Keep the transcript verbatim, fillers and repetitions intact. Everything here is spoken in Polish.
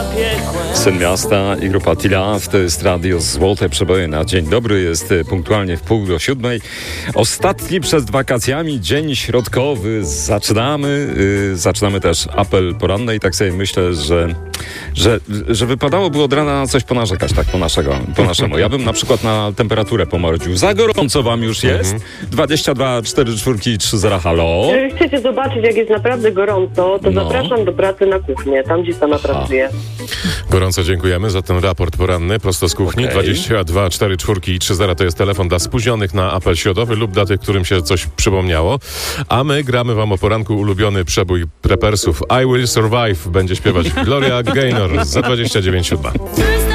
Syn Miasta i grupa T-Love, to jest radio Złote Przeboje na dzień dobry, jest punktualnie w pół do siódmej. Ostatni przed wakacjami dzień środkowy. Zaczynamy, yy, zaczynamy też apel poranny i tak sobie myślę, że, że, że wypadałoby od rana na coś ponarzekać, tak po, naszego, po naszemu. Ja bym na przykład na temperaturę pomordził. Za gorąco wam już jest? dwadzieścia dwa, cztery, cztery, trzy zero, halo? Jeżeli chcecie zobaczyć, jak jest naprawdę gorąco, to No. zapraszam do pracy na kuchnię, tam gdzie sama pracuję. Gorąco dziękujemy za ten raport poranny prosto z kuchni. Okej. dwadzieścia dwa, cztery, cztery, trzy zero to jest telefon dla spóźnionych na apel środowy lub dla tych, którym się coś przypomniało. A my gramy wam o poranku ulubiony przebój Prepersów I Will Survive. Będzie śpiewać Gloria Gaynor za dwadzieścia dziewięć siódma.